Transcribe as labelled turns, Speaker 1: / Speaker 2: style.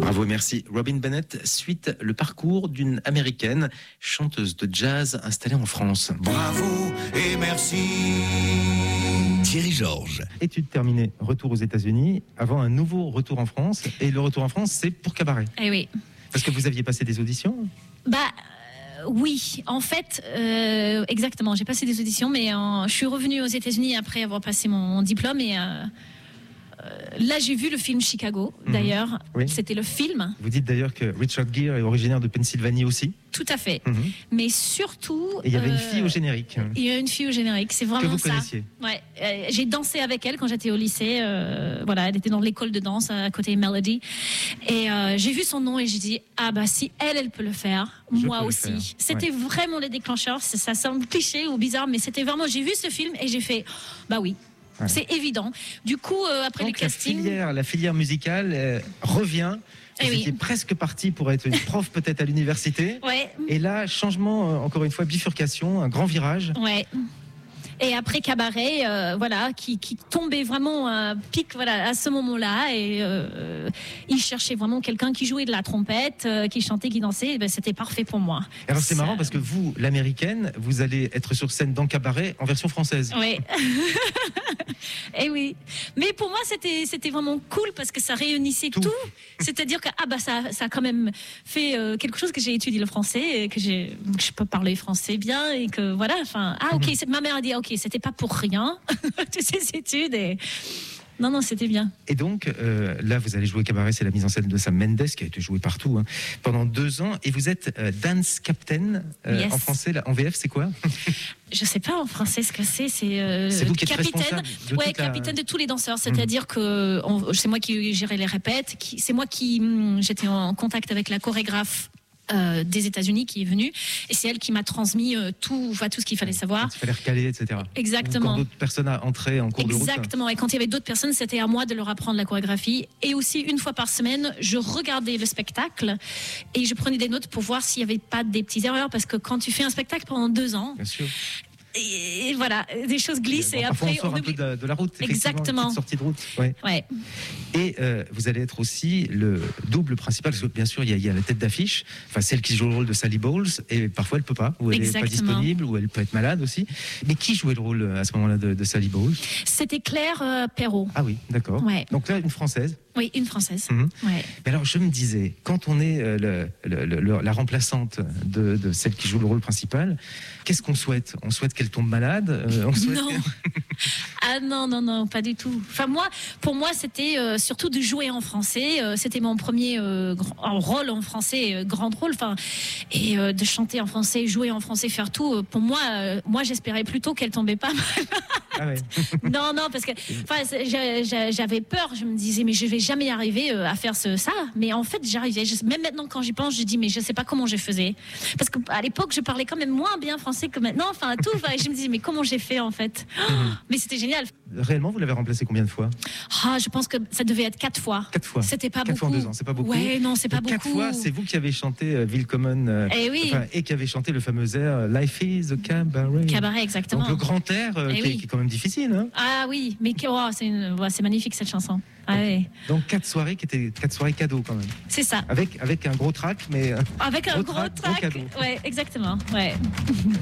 Speaker 1: Bravo, merci. Robin Bennett suit le parcours d'une américaine chanteuse de jazz installée en France.
Speaker 2: Bravo et merci. Thierry Georges.
Speaker 1: Études terminées, retour aux États-Unis, avant un nouveau retour en France. Et le retour en France, c'est pour Cabaret.
Speaker 3: Eh oui.
Speaker 1: Parce que vous aviez passé des auditions ?
Speaker 3: Oui, en fait, exactement. J'ai passé des auditions, mais je suis revenue aux États-Unis après avoir passé mon diplôme et là, j'ai vu le film Chicago, d'ailleurs.
Speaker 1: Oui.
Speaker 3: C'était le film.
Speaker 1: Vous dites d'ailleurs que Richard Gere est originaire de Pennsylvanie aussi.
Speaker 3: Tout à fait. Mais surtout...
Speaker 1: Et il y avait une fille au générique.
Speaker 3: Il y a une fille au générique, c'est vraiment
Speaker 1: que vous
Speaker 3: ça.
Speaker 1: connaissiez.
Speaker 3: Ouais. J'ai dansé avec elle quand j'étais au lycée. Voilà, elle était dans l'école de danse à côté Melody. Et j'ai vu son nom et j'ai dit, ah bah si elle peut le faire, moi aussi. C'était vraiment le déclencheur. Ça semble cliché ou bizarre, mais c'était vraiment... J'ai vu ce film et j'ai fait, bah oui. Ouais. C'est évident. Du coup, après
Speaker 1: donc,
Speaker 3: le casting...
Speaker 1: La filière musicale revient. Vous étiez presque parti pour être une prof peut-être à l'université.
Speaker 3: Ouais.
Speaker 1: Et là, changement, encore une fois, bifurcation, un grand virage.
Speaker 3: Ouais. Et après Cabaret, voilà, qui tombait vraiment à pic, voilà, à ce moment-là. Et il cherchait vraiment quelqu'un qui jouait de la trompette, qui chantait, qui dansait. Et ben, c'était parfait pour moi.
Speaker 1: Alors c'est marrant parce que vous, l'américaine, vous allez être sur scène dans Cabaret en version française.
Speaker 3: Oui. Et oui. Mais pour moi, c'était vraiment cool parce que ça réunissait tout. C'est-à-dire que ça a quand même fait quelque chose que j'ai étudié le français, et que je peux parler français bien et que voilà. Enfin, ok. Ma mère a dit ok, c'était pas pour rien toutes ces études et. Non, c'était bien.
Speaker 1: Et donc, là, vous allez jouer Cabaret, c'est la mise en scène de Sam Mendes, qui a été joué partout, pendant 2 ans. Et vous êtes dance captain, en français, là, en VF, c'est quoi?
Speaker 3: Je sais pas en français ce que c'est.
Speaker 1: C'est vous qui êtes
Speaker 3: capitaine. Capitaine de tous les danseurs. C'est-à-dire que c'est moi qui gérais les répètes. C'est moi j'étais en contact avec la chorégraphe des États-Unis qui est venue et c'est elle qui m'a transmis tout ce qu'il fallait savoir.
Speaker 1: Il fallait recaler, etc.
Speaker 3: Exactement.
Speaker 1: Quand d'autres personnes entraient en cours de route.
Speaker 3: Exactement. Et quand il y avait d'autres personnes, c'était à moi de leur apprendre la chorégraphie. Et aussi, une fois par semaine, je regardais le spectacle et je prenais des notes pour voir s'il n'y avait pas des petites erreurs. Parce que quand tu fais un spectacle pendant 2 ans...
Speaker 1: Bien sûr.
Speaker 3: Et voilà, des choses glissent et après
Speaker 1: on sort un peu de la route.
Speaker 3: Exactement.
Speaker 1: Une sortie de route. Ouais. Et vous allez être aussi le double principal, parce que bien sûr il y a la tête d'affiche, enfin celle qui joue le rôle de Sally Bowles, et parfois elle peut pas, ou elle n'est pas disponible, ou elle peut être malade aussi. Mais qui jouait le rôle à ce moment-là de Sally Bowles?
Speaker 3: C'était Claire Perrault.
Speaker 1: Ah oui, d'accord.
Speaker 3: Ouais.
Speaker 1: Donc là, une Française.
Speaker 3: Oui, une Française.
Speaker 1: Ouais. Mais alors, je me disais, quand on est la remplaçante de celle qui joue le rôle principal, qu'est-ce qu'on souhaite? On souhaite qu'elle tombe malade?
Speaker 3: Non. Ah non, pas du tout. Enfin, pour moi, c'était surtout de jouer en français. C'était mon premier rôle en français, grand rôle. Enfin, et de chanter en français, jouer en français, faire tout. Pour moi, j'espérais plutôt qu'elle tombait pas malade.
Speaker 1: Ah ouais.
Speaker 3: Non, parce que j'avais peur. Je me disais, mais je vais jamais arriver à faire ça. Mais en fait, j'arrivais. Même maintenant, quand j'y pense, je dis, mais je sais pas comment je faisais. Parce qu'à l'époque, je parlais quand même moins bien français que maintenant. Enfin, tout. Et je me disais, mais comment j'ai fait en fait? Mais c'était génial.
Speaker 1: Réellement, vous l'avez remplacé combien de fois?
Speaker 3: Je pense que ça devait être 4 fois.
Speaker 1: 4 fois.
Speaker 3: C'était pas
Speaker 1: 4
Speaker 3: beaucoup.
Speaker 1: fois en 2 ans, c'est pas beaucoup.
Speaker 3: Ouais, non, c'est pas beaucoup.
Speaker 1: 4 fois, c'est vous qui avez chanté Willkommen et qui avez chanté le fameux air Life is a Cabaret.
Speaker 3: Cabaret, exactement.
Speaker 1: Donc le grand air qui est quand même difficile. Hein.
Speaker 3: Ah oui, mais c'est magnifique cette chanson. Ah, oui.
Speaker 1: Donc 4 soirées qui étaient 4 soirées cadeaux quand même.
Speaker 3: C'est ça.
Speaker 1: Avec un gros track, mais
Speaker 3: avec un gros track.
Speaker 1: Gros cadeau.
Speaker 3: Ouais, exactement. Ouais.